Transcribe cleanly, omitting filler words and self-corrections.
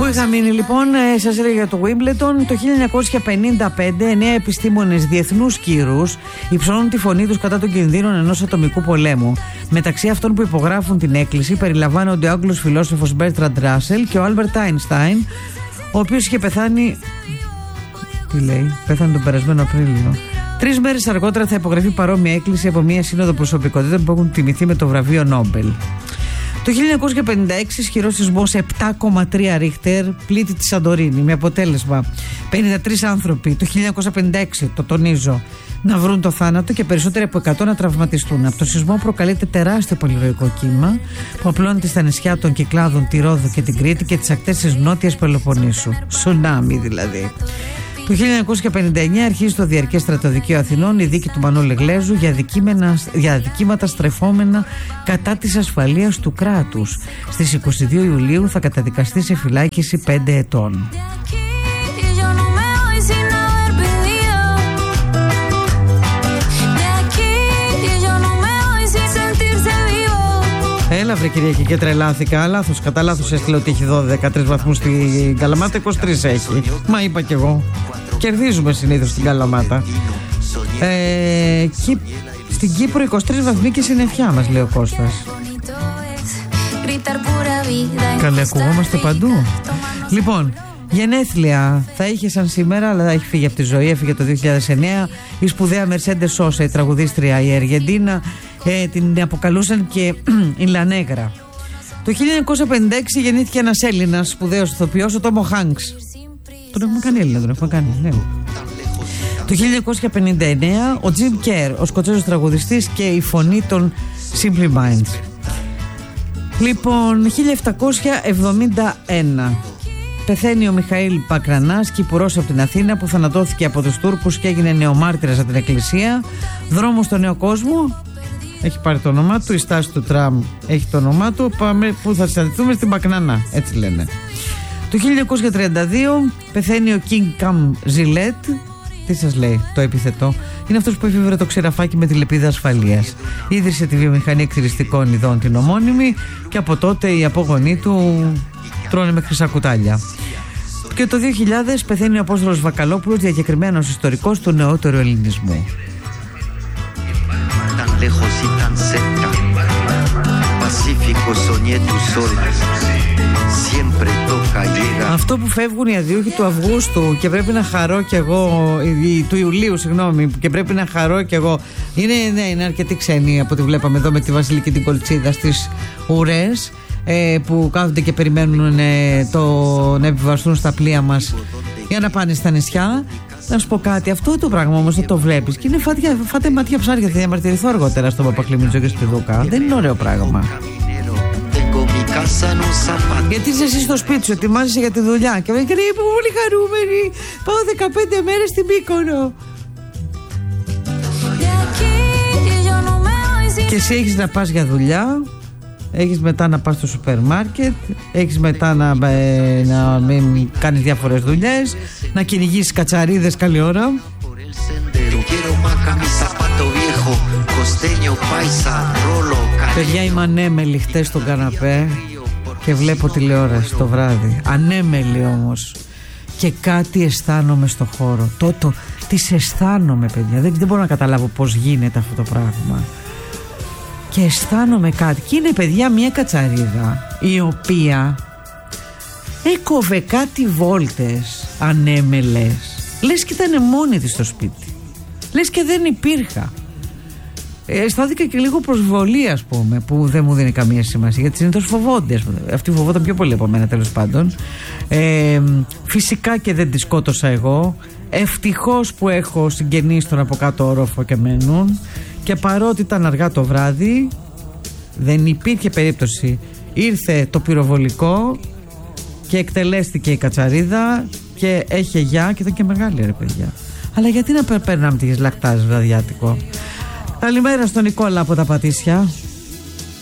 Πού είχα μείνει λοιπόν, σας έλεγα για το Wimbledon. Το 1955 9 επιστήμονες διεθνούς κύρους υψώνουν τη φωνή τους κατά των κινδύνων ενός ατομικού πολέμου. Μεταξύ αυτών που υπογράφουν την έκκληση περιλαμβάνονται ο Άγγλος φιλόσοφος Μπέρτραντ Ράσελ και ο Άλμπερτ Άινστάιν, ο οποίος είχε πεθάνει. Τι λέει, πέθανε τον περασμένο Απρίλιο. 3 μέρες αργότερα θα υπογραφεί παρόμοια έκκληση από μια σύνοδο προσωπικότητων που έχουν τιμηθεί με το βραβείο Νόμπελ. Το 1956 ισχυρός σεισμός 7,3 Ρίχτερ πλήττει τη Σαντορίνη με αποτέλεσμα 53 άνθρωποι το 1956, το τονίζω, να βρουν το θάνατο και περισσότεροι από 100 να τραυματιστούν. Από το σεισμό προκαλείται τεράστιο πολυρωικό κύμα που απλώνεται στα νησιά των Κυκλάδων, τη Ρόδο και την Κρήτη και τις ακτές της Νότιας Πελοποννήσου. Σουνάμι δηλαδή. Το 1959 αρχίζει το διαρκές στρατοδικείο Αθηνών, η δίκη του Μανώλη Γλέζου για αδικήματα στρεφόμενα κατά της ασφαλείας του κράτους. Στις 22 Ιουλίου θα καταδικαστεί σε φυλάκιση 5 ετών. Έλα βρε Κυριακή και τρελάθηκα. Λάθος, κατά λάθος έστειλε ότι έχει 13 βαθμούς στην Καλαμάτα, 23 έχει. Μα είπα κι εγώ. Κερδίζουμε συνήθως στην Καλαμάτα. Στην Κύπρο 23 βαθμοί και συννεφιά μας, λέει ο Κώστας. Καλέ, ακουγόμαστε παντού. Λοιπόν, γενέθλια θα είχε σαν σήμερα, αλλά έχει φύγει από τη ζωή. Έφυγε το 2009 η σπουδαία Mercedes Sosa, η τραγουδίστρια, η Αργεντίνα. Την αποκαλούσαν και η Λανέγρα. Το 1956 γεννήθηκε ένας Έλληνας σπουδαίος ηθοποιός, ο Τόμο Χάνκς. Τον έχουμε κάνει Έλληνα, τον έχουμε κάνει, ναι. Το 1959 ο Τζιμ Κέρ, ο Σκοτσέζος τραγουδιστής και η φωνή των Simple Minds. Λοιπόν, 1771 πεθαίνει ο Μιχαήλ Πακρανάς, κυπουρός από την Αθήνα, που θανατώθηκε από τους Τούρκους και έγινε νεομάρτυρας από την Εκκλησία. Δρόμος στο Νέο Κόσμο. Έχει πάρει το όνομά του, η στάση του τραμ έχει το όνομά του. Πάμε που θα συναντηθούμε στην Πακρανά, έτσι λένε. Το 1932 πεθαίνει ο King Cam Gillette. Τι σας λέει το επιθετό? Είναι αυτός που εφήβρε το ξηραφάκι με τη λεπίδα ασφαλείας. Ίδρυσε τη βιομηχανία εκτιριστικών ειδών την ομώνυμη και από τότε οι απόγονοί του τρώνε με χρυσά κουτάλια. Και το 2000 πεθαίνει ο Απόστολος Βακαλόπουλος, διακεκριμένος ιστορικός του νεότερου ελληνισμού. Αυτό που φεύγουν οι αδειούχοι του Αυγούστου και πρέπει να χαρώ κι εγώ, του Ιουλίου, συγγνώμη, και πρέπει να χαρώ κι εγώ. Είναι αρκετοί ξένοι από ό,τι βλέπαμε εδώ με τη Βασιλική την Κολτσίδα στις ουρές, που κάθονται και περιμένουν να επιβαστούν στα πλοία μας για να πάνε στα νησιά. Να σου πω κάτι, αυτό το πράγμα όμως δεν το βλέπεις και είναι φάτε ματιά ψάρια. Θα διαμαρτυρηθώ αργότερα στον Παπακλημίτζο και στη Δούκα. Δεν είναι ωραίο πράγμα. Γιατί είσαι εσύ στο σπίτι σου, ετοιμάζεσαι για τη δουλειά και είμαι πολύ χαρούμενη. Πάω 15 μέρες στην Μύκονο. Και εσύ έχεις να πας για δουλειά, έχεις μετά να πας στο σούπερ μάρκετ, έχεις μετά να κάνεις διάφορες δουλειές, να κυνηγήσεις κατσαρίδες καλή ώρα. Παιδιά, είμαι ανέμελη χτες στον καναπέ και βλέπω τηλεόραση το βράδυ. Ανέμελη όμως. Και κάτι αισθάνομαι στο χώρο. Τι αισθάνομαι, παιδιά. Δεν μπορώ να καταλάβω πώς γίνεται αυτό το πράγμα. Και αισθάνομαι κάτι. Και είναι, παιδιά, μια κατσαρίδα η οποία έκοβε κάτι βόλτες ανέμελες. Λες και ήταν μόνη της στο σπίτι. Λες και δεν υπήρχα. Αισθάνθηκα και λίγο προσβολή, ας πούμε, που δεν μου δίνει καμία σημασία, γιατί συνήθως φοβόνται. Αυτή φοβόταν πιο πολύ από μένα, τέλος πάντων. Φυσικά και δεν τη σκότωσα εγώ. Ευτυχώς που έχω συγγενείς στον από κάτω όροφο και μένουν. Και παρότι ήταν αργά το βράδυ, δεν υπήρχε περίπτωση. Ήρθε το πυροβολικό και εκτελέστηκε η κατσαρίδα και έχει γεια, και ήταν και μεγάλη, ρε παιδιά. Αλλά γιατί να περνάμε τις λακτάζες βραδιάτικο. Καλημέρα στον Νικόλα από τα Πατήσια.